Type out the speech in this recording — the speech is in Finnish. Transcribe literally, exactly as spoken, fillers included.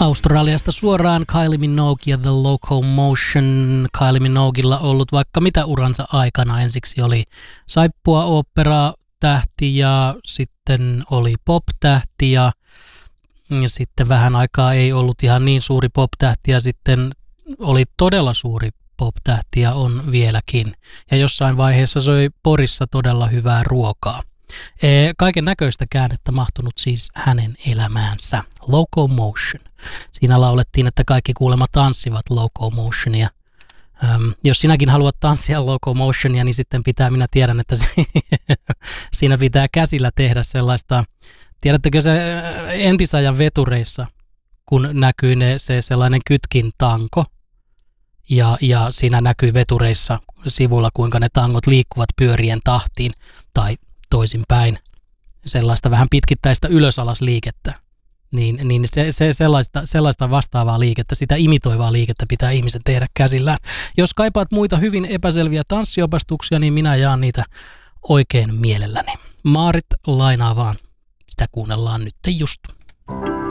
Australiasta suoraan Kylie Minogue ja The Locomotion. Kylie Minoguella ollut vaikka mitä uransa aikana. Ensiksi oli saippua opera tähti ja sitten oli pop-tähti ja, ja sitten vähän aikaa ei ollut ihan niin suuri pop-tähti ja sitten oli todella suuri pop-tähti ja on vieläkin. Ja jossain vaiheessa söi Porissa todella hyvää ruokaa. Kaiken näköistä käännettä mahtunut siis hänen elämäänsä. Locomotion. Siinä laulettiin, että kaikki kuulemma tanssivat Locomotionia. Öm, jos sinäkin haluat tanssia Locomotionia, niin sitten pitää, minä tiedän, että se, siinä pitää käsillä tehdä sellaista, tiedättekö se entisajan vetureissa, kun näkyy ne, se sellainen kytkin tanko, ja, ja siinä näkyy vetureissa sivulla, kuinka ne tangot liikkuvat pyörien tahtiin, tai toisinpäin, sellaista vähän pitkittäistä ylös-alas liikettä, niin, niin se, se sellaista, sellaista vastaavaa liikettä, sitä imitoivaa liikettä pitää ihmisen tehdä käsillään. Jos kaipaat muita hyvin epäselviä tanssiopastuksia, niin minä jaan niitä oikein mielelläni. Maarit lainaa vaan, sitä kuunnellaan nyt just.